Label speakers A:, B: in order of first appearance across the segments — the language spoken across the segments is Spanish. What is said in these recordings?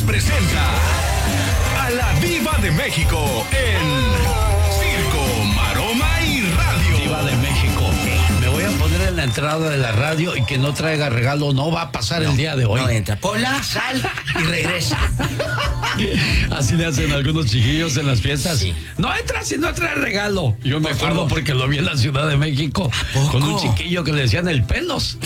A: presenta a la Diva de México en Circo, Maroma y Radio.
B: Diva de México. Me voy a poner en la entrada de la radio y que no traiga regalo. No va a pasar el día de hoy.
C: No entra. Ponla, sal y regresa.
B: Así le hacen algunos chiquillos en las fiestas.
C: Sí.
B: No entra si no trae regalo. Yo me acuerdo porque lo vi en la Ciudad de México con un chiquillo que le decían el Pelos.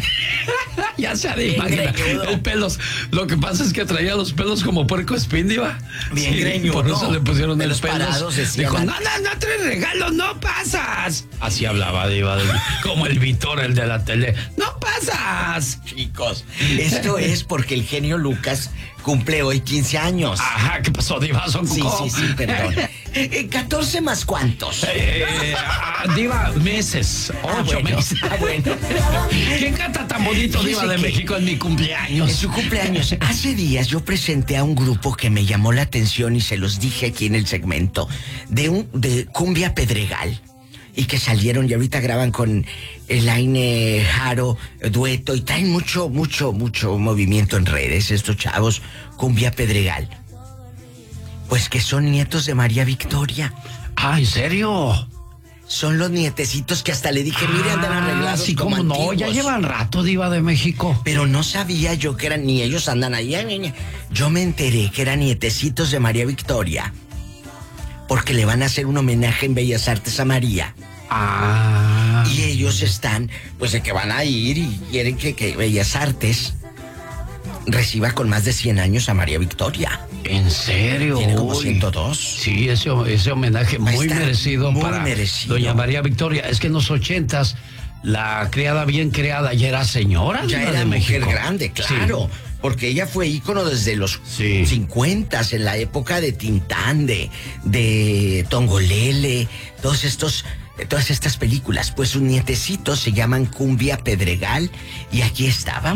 B: Ya se ha de imaginar. El Pelos. Lo que pasa es que traía los pelos como puerco espín, Diva.
C: Bien greñudo.
B: Por eso le pusieron el
C: Pelos.
B: Dijo, no trae regalo, no pasas. Así hablaba, Diva. Como el Vitor, el de la tele. No pasas.
C: Chicos, esto es porque el genio Lucas cumple hoy 15 años.
B: Ajá, ¿qué pasó, Diva?
C: Sí, perdón. 14 más cuántos.
B: Diva, meses. 8 meses.
C: Bueno.
B: ¿Quién canta tan bonito, Diva de México, en mi cumpleaños?
C: En su cumpleaños. Hace días yo presenté a un grupo que me llamó la atención y se los dije aquí en el segmento de Cumbia Pedregal. Y que salieron y ahorita graban con Elaine Jaro, dueto, y traen mucho movimiento en redes estos chavos, Cumbia Pedregal. Pues que son nietos de María Victoria.
B: Ah, ¿en serio?
C: Son los nietecitos que hasta le dije, mire, andan arreglados
B: sí,
C: como
B: cómo no,
C: antiguos.
B: ya llevan rato, Diva de México.
C: Pero no sabía yo que eran, ni ellos andan ahí. Yo me enteré que eran nietecitos de María Victoria. Porque le van a hacer un homenaje en Bellas Artes a María.
B: Ah.
C: Y ellos están, pues de que van a ir y quieren que Bellas Artes reciba con más de 100 años a María Victoria.
B: ¿En serio?
C: Tiene como 102.
B: Sí, ese homenaje muy merecido para doña María Victoria. Es que en los 80s, la criada bien creada ya era señora.
C: Ya era mujer grande, claro. Sí. Porque ella fue ícono desde los 50s, en la época de Tintán, de Tongolele, todas estas películas. Pues sus nietecitos se llaman Cumbia Pedregal y aquí estaban.